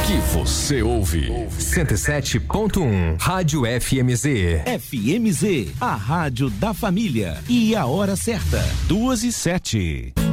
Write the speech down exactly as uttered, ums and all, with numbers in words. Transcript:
que você ouve. cento e sete ponto um Rádio F M Z. F M Z, a rádio da família. E a hora certa, duas e sete.